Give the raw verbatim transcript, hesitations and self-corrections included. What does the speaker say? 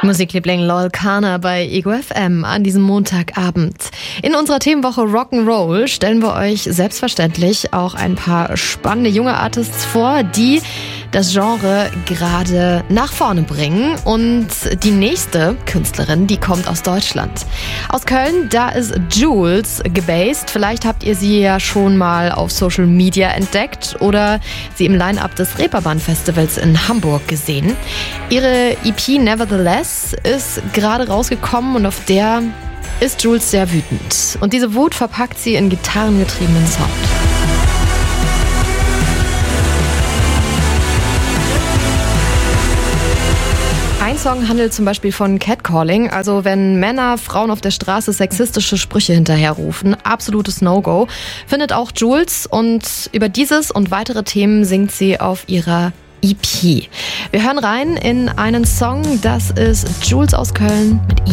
Musikliebling Loyal Kana bei Ego F M an diesem Montagabend. In unserer Themenwoche Rock'n'Roll stellen wir euch selbstverständlich auch ein paar spannende junge Artists vor, die das Genre gerade nach vorne bringen. Und die nächste Künstlerin, die kommt aus Deutschland. Aus Köln, da ist Jules gebased. Vielleicht habt ihr sie ja schon mal auf Social Media entdeckt oder sie im Line-Up des Reeperbahn Festivals in Hamburg gesehen. Ihre E P Nevertheless ist gerade rausgekommen und auf der ist Jules sehr wütend. Und diese Wut verpackt sie in gitarrengetriebenen Sound. Ein Song handelt zum Beispiel von Catcalling, also wenn Männer Frauen auf der Straße sexistische Sprüche hinterherrufen. Absolutes No-Go. Findet auch Jules, und über dieses und weitere Themen singt sie auf ihrer E P. Wir hören rein in einen Song, das ist Jules aus Köln mit